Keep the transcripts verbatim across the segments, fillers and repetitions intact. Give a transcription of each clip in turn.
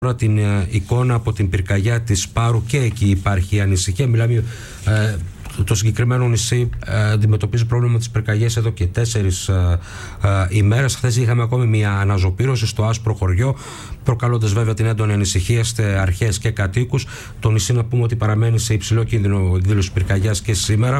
την ε, εικόνα από την πυρκαγιά της Πάρου, και εκεί υπάρχει ανησυχία. Μιλάμε ε, το συγκεκριμένο νησί ε, αντιμετωπίζει πρόβλημα της πυρκαγιάς εδώ και τέσσερις ε, ε, ημέρες. Χθες είχαμε ακόμη μια αναζωπήρωση στο άσπρο χωριό, προκαλώντας βέβαια την έντονη ανησυχία σε αρχές και κατοίκους. Το νησί, να πούμε ότι παραμένει σε υψηλό κίνδυνο εκδήλωση πυρκαγιάς και σήμερα.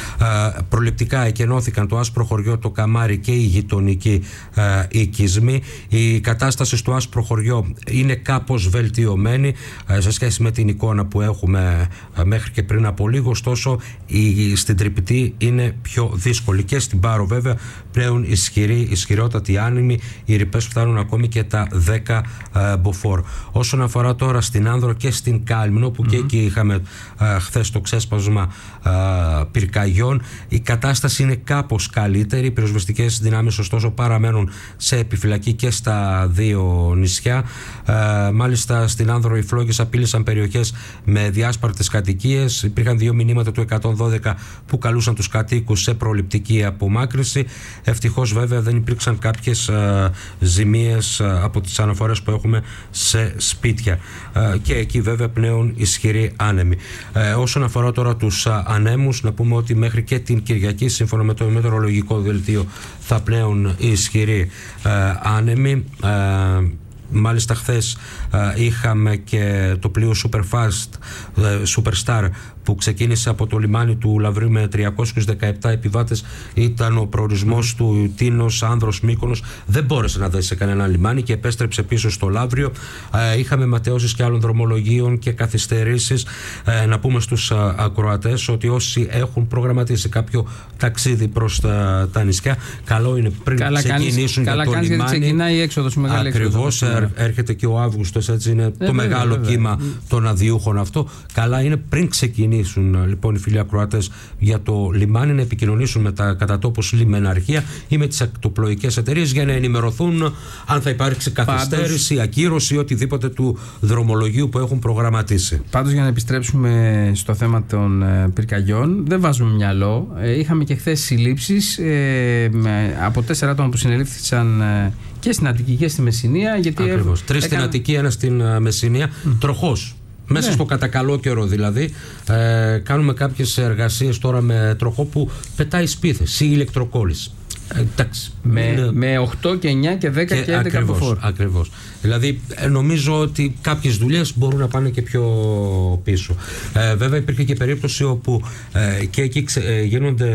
Ε, προληπτικά εκενώθηκαν το άσπρο χωριό, το Καμάρι και οι γειτονικοί ε, οικισμοί. Η κατάσταση στο άσπρο χωριό είναι κάπως βελτιωμένη ε, σε σχέση με την εικόνα που έχουμε ε, μέχρι και πριν από λίγο. Ωστόσο, η, στην Τρυπητή είναι πιο δύσκολη, και στην Πάρο βέβαια πλέον ισχυρή, ισχυρότατη άνεμη. Οι ρηπές φτάνουν ακόμη και τα δέκα ε, μποφόρ. Όσον αφορά τώρα στην Άνδρο και στην Κάλυμνο, που mm-hmm. και εκεί είχαμε ε, χθες το ξέσπασμα ε, πυρκαγιών, η κατάσταση είναι κάπως καλύτερη. Οι πυροσβεστικές δυνάμεις ωστόσο παραμένουν σε επιφυλακή και στα δύο νησιά. Ε, μάλιστα στην Άνδρο οι φλόγες απείλησαν περιοχές με διάσπαρτες κατοικίες. Υπήρχαν δύο μηνύματα του εκατόν δώδεκα που καλούσαν τους κατοίκους σε προληπτική απομάκρυνση. Ευτυχώς βέβαια δεν υπήρξαν κάποιες ε, ζημίες ε, από τις αναφορές που έχουμε σε σπίτια. Ε, και εκεί βέβαια πλέον ισχυρή άνεμη. Ε, όσον αφορά τώρα τους ε, ανέμους, να πούμε ότι μέχρι και την Κυριακή, σύμφωνα με το μετεωρολογικό δελτίο, θα πλέον ισχυρή ε, άνεμη. Ε, Μάλιστα χθες ε, είχαμε και το πλοίο Superfast, ε, Superstar, που ξεκίνησε από το λιμάνι του Λαυρίου με τριακόσιους δεκαεπτά επιβάτες. Ήταν ο προορισμός του Τίνος, Άνδρος, Μύκονος. Δεν μπόρεσε να δέσει σε κανένα λιμάνι και επέστρεψε πίσω στο Λαύριο. Ε, είχαμε ματαιώσεις και άλλων δρομολογίων και καθυστερήσεις. Ε, να πούμε στους α, ακροατές ότι όσοι έχουν προγραμματίσει κάποιο ταξίδι προς τα, τα νησιά, καλό είναι πριν καλά ξεκινήσουν κάνεις, για το λιμάνι. Καλά ξεκινάει η έξοδος, η μεγάλη Ακριβώς, έξοδος. έρχεται και ο Αύγουστος, έτσι είναι ε, το βέβαια, μεγάλο βέβαια. κύμα των αδιούχων αυτό. Καλά είναι πριν ξεκινήσουν λοιπόν οι φίλοι ακροατές για το λιμάνι να επικοινωνήσουν με τα κατά τόπους λιμεναρχεία ή με τις ακτοπλοϊκές εταιρείες για να ενημερωθούν αν θα υπάρξει καθυστέρηση, ακύρωση ή οτιδήποτε του δρομολογίου που έχουν προγραμματίσει. Πάντως, για να επιστρέψουμε στο θέμα των ε, πυρκαγιών, δεν βάζουμε μυαλό. Ε, είχαμε και χθες συλλήψεις ε, με, από τέσσερα άτομα που συνελήφθησαν ε, και στην Αττική και στη Μεσσηνία. Γιατί Ακριβώς. Ε, Τρεις έκανα... στην Αττική, ένα στην uh, Μεσσηνία. Mm. Τροχός. Μέσα ναι. στο κατακαλό καιρό δηλαδή. Ε, κάνουμε κάποιες εργασίες τώρα με τροχό που πετάει σπίθες ή ηλεκτροκόλληση. Εντάξει, με, είναι... με οκτώ και εννιά και δέκα και, και έντεκα ακριβώς, μποφόρ. Ακριβώς. Δηλαδή νομίζω ότι κάποιες δουλειές μπορούν να πάνε και πιο πίσω. Ε, βέβαια υπήρχε και περίπτωση όπου ε, και εκεί ε, γίνονται,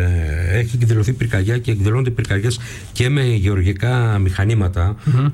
έχει εκδηλωθεί πυρκαγιά και εκδηλώνονται πυρκαγιές και με γεωργικά μηχανήματα, mm-hmm.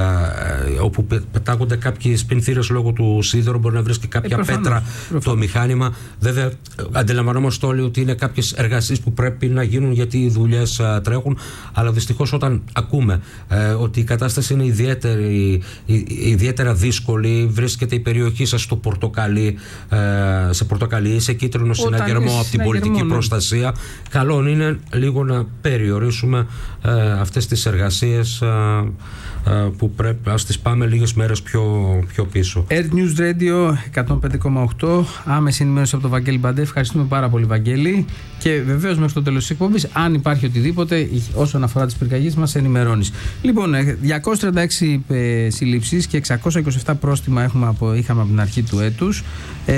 ε, όπου πετάγονται κάποιοι σπινθήρες λόγω του σίδερου, μπορεί να βρεις και κάποια ε, πέτρα προφανώς. Το μηχάνημα. Βέβαια αντιλαμβανόμαστε όλοι ότι είναι κάποιες εργασίες που πρέπει να γίνουν γιατί οι δουλειές ε, τρέχουν, αλλά δυστυχώς όταν ακούμε ε, ότι η κατάσταση είναι ιδιαίτερη, ιδιαίτερα δύσκολη, βρίσκεται η περιοχή σας στο πορτοκαλί, ε, σε πορτοκαλί, σε κίτρινο συναγερμό από την πολιτική ναι. προστασία, καλό είναι λίγο να περιορίσουμε ε, αυτές τις εργασίες ε, ε, που πρέπει να τις πάμε λίγες μέρες πιο, πιο πίσω. Earth News Radio εκατόν πέντε κόμμα οκτώ, άμεση ενημέρωση από τον Βαγγέλη Μπαντέ. Ευχαριστούμε πάρα πολύ, Βαγγέλη, και βεβαίως μέχρι το τέλος της εκπομπής, αν υπάρχει οτιδήποτε όσον αφορά τις πυρκαγιές, μας ενημερώνεις. Λοιπόν, διακόσιες τριάντα έξι ε, συλλήψεις και εξακόσια είκοσι επτά πρόστιμα έχουμε από, είχαμε από την αρχή του έτους. Ε,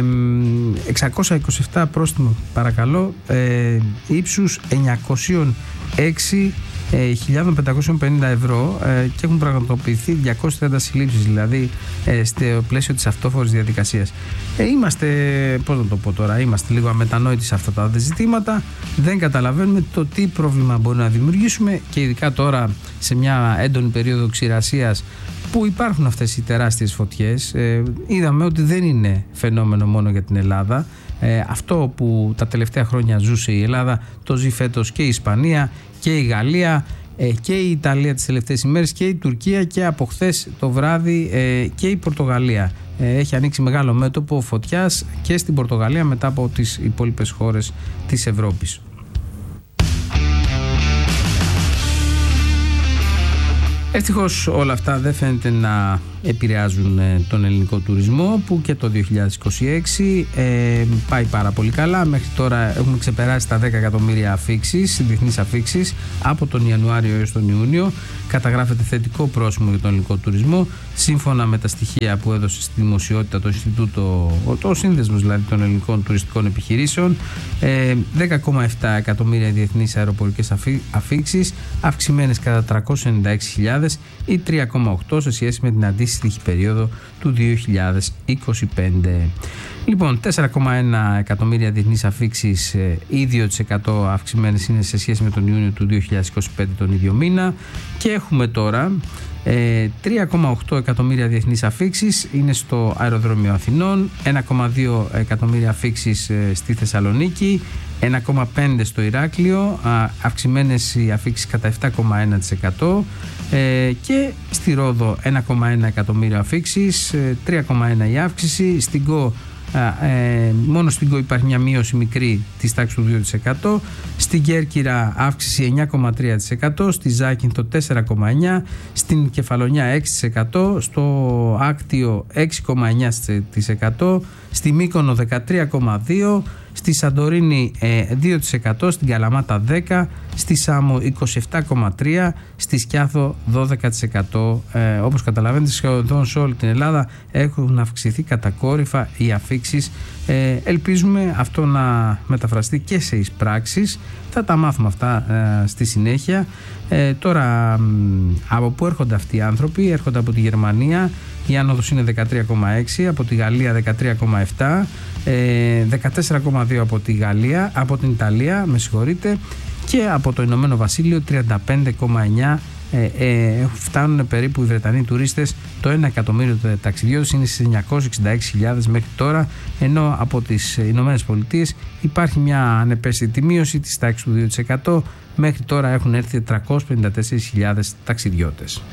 εξακόσια είκοσι επτά πρόστιμα, παρακαλώ, ε, ύψους εννιακόσια έξι χιλιάδες πεντακόσια πενήντα ευρώ ε, και έχουν πραγματοποιηθεί διακόσιες τριάντα συλλήψεις, δηλαδή ε, στο πλαίσιο της αυτόφορης διαδικασίας. Ε, είμαστε, πώς να το πω τώρα, είμαστε λίγο αμετανόητοι σε αυτά τα ζητήματα, δεν καταλαβαίνουμε το τι πρόβλημα μπορεί να δημιουργήσουμε, και ειδικά τώρα σε μια έντονη περίοδο ξηρασίας που υπάρχουν αυτές οι τεράστιες φωτιές. Ε, είδαμε ότι δεν είναι φαινόμενο μόνο για την Ελλάδα. Ε, αυτό που τα τελευταία χρόνια ζούσε η Ελλάδα, το ζει φέτος και η Ισπανία και η Γαλλία ε, και η Ιταλία τις τελευταίες ημέρες και η Τουρκία και από χθες το βράδυ ε, και η Πορτογαλία. Ε, έχει ανοίξει μεγάλο μέτωπο φωτιάς και στην Πορτογαλία μετά από τις υπόλοιπες χώρες της Ευρώπης. Ευτυχώς όλα αυτά δεν φαίνεται να επηρεάζουν τον ελληνικό τουρισμό, που και το δύο χιλιάδες είκοσι έξι ε, πάει πάρα πολύ καλά. Μέχρι τώρα έχουμε ξεπεράσει τα δέκα εκατομμύρια αφήξεις, διεθνείς αφήξεις από τον Ιανουάριο έως τον Ιούνιο. Καταγράφεται θετικό πρόσημο για τον ελληνικό τουρισμό, σύμφωνα με τα στοιχεία που έδωσε στη δημοσιότητα το Ινστιτούτο, το Σύνδεσμος δηλαδή των ελληνικών τουριστικών επιχειρήσεων. ε, δέκα κόμμα επτά εκατομμύρια διεθνείς αεροπορικές αφήξεις, αυξημένες κατά τριακόσιες ενενήντα έξι χιλιάδες ή τρία κόμμα οκτώ σε σχέση με την αντίστοιχη περίοδο του δύο χιλιάδες είκοσι πέντε. Λοιπόν, τέσσερα κόμμα ένα εκατομμύρια διεθνείς αφήξεις ή δύο τοις εκατό αυξημένες είναι σε σχέση με τον Ιούνιο του δύο χιλιάδες είκοσι πέντε τον ίδιο μήνα. Και έχουμε τώρα ε, τρία κόμμα οκτώ εκατομμύρια διεθνείς αφήξεις είναι στο αεροδρόμιο Αθηνών, ένα κόμμα δύο εκατομμύρια αφήξεις ε, στη Θεσσαλονίκη, ένα κόμμα πέντε στο Ηράκλειο, α, αυξημένες οι αφήξεις κατά επτά κόμμα ένα τοις εκατό, ε, και στη Ρόδο ένα κόμμα ένα εκατομμύριο αφήξεις, ε, τρία κόμμα ένα η αύξηση, στην ΚΟ Ε, μόνο στην ΚΟ υπάρχει μια μείωση μικρή της τάξης του δύο τοις εκατό, στην Κέρκυρα αύξηση εννιά κόμμα τρία τοις εκατό, στη Ζάκυνθο τέσσερα κόμμα εννιά τοις εκατό, στην Κεφαλονιά έξι τοις εκατό, στο Άκτιο έξι κόμμα εννιά τοις εκατό, στη Μύκονο δεκατρία κόμμα δύο τοις εκατό, στη Σαντορίνη ε, δύο τοις εκατό, στην Καλαμάτα δέκα τοις εκατό, στη Σάμο είκοσι επτά κόμμα τρία τοις εκατό, στη Σκιάθο δώδεκα τοις εκατό. Ε, όπως καταλαβαίνετε, σχεδόν σε όλη την Ελλάδα έχουν αυξηθεί κατακόρυφα οι αφήξεις. Ε, ελπίζουμε αυτό να μεταφραστεί και σε εισπράξεις. Θα τα μάθουμε αυτά ε, στη συνέχεια. Ε, τώρα, από πού έρχονται αυτοί οι άνθρωποι? Έρχονται από τη Γερμανία. Η άνοδος είναι δεκατρία κόμμα έξι, από τη Γαλλία δεκατρία κόμμα επτά, ε, δεκατέσσερα κόμμα δύο από τη Γαλλία, από την Ιταλία, με συγχωρείτε, και από το Ηνωμένο Βασίλειο τριάντα πέντε κόμμα εννιά. Ε, ε, φτάνουν περίπου οι Βρετανοί τουρίστες, το ένα εκατομμύριο ταξιδιώτες είναι στις εννιακόσιες εξήντα έξι χιλιάδες μέχρι τώρα, ενώ από τις Ηνωμένες Πολιτείες υπάρχει μια ανεπαίσθητη μείωση της τάξης του δύο τοις εκατό. Μέχρι τώρα έχουν έρθει τριακόσιες πενήντα τέσσερις χιλιάδες ταξιδιώτες.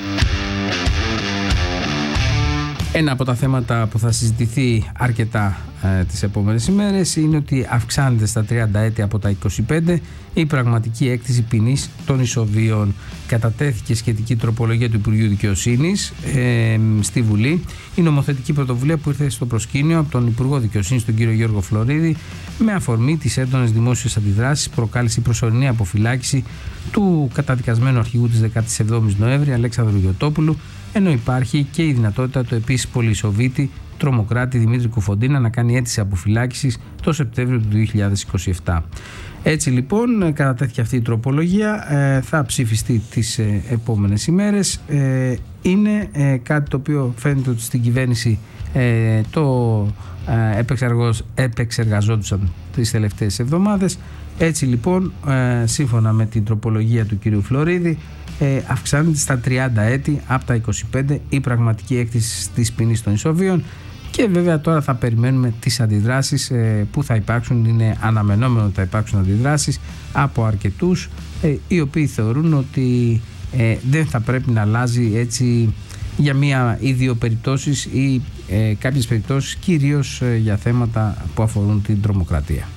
Ένα από τα θέματα που θα συζητηθεί αρκετά ε, τις επόμενες ημέρες είναι ότι αυξάνεται στα τριάντα έτη από τα είκοσι πέντε η πραγματική έκτηση ποινής των ισοβίων. Κατατέθηκε σχετική τροπολογία του Υπουργείου Δικαιοσύνης ε, στη Βουλή. Η νομοθετική πρωτοβουλία που ήρθε στο προσκήνιο από τον Υπουργό Δικαιοσύνης, τον κύριο Γιώργο Φλωρίδη, με αφορμή τις έντονες δημόσιες αντιδράσεις, προκάλεσε η προσωρινή αποφυλάκηση του καταδικασμένου αρχηγού της δεκάτη εβδόμη Νοέμβρη, Αλέξανδρου Γιωτόπουλου, ενώ υπάρχει και η δυνατότητα του επίσης πολυεισοβίτη τρομοκράτη Δημήτρη Κουφοντίνα να κάνει αίτηση αποφυλάκησης το Σεπτέμβριο του δύο χιλιάδες είκοσι επτά. Έτσι λοιπόν κατατέθηκε αυτή η τροπολογία, ε, θα ψηφιστεί τις ε, επόμενες ημέρες. Ε, είναι ε, κάτι το οποίο φαίνεται ότι στην κυβέρνηση ε, το ε, επεξεργαζόντουσαν τις τελευταίες εβδομάδες. Έτσι λοιπόν, ε, σύμφωνα με την τροπολογία του κυρίου Φλωρίδη, ε, αυξάνεται στα τριάντα έτη από τα είκοσι πέντε η πραγματική έκτηση της ποινής των ισοβίων. Και βέβαια τώρα θα περιμένουμε τις αντιδράσεις ε, που θα υπάρξουν. Είναι αναμενόμενο ότι θα υπάρξουν αντιδράσεις από αρκετούς ε, οι οποίοι θεωρούν ότι ε, δεν θα πρέπει να αλλάζει έτσι για μία ή δύο περιπτώσεις ή ε, κάποιες περιπτώσεις, κυρίως ε, για θέματα που αφορούν την τρομοκρατία.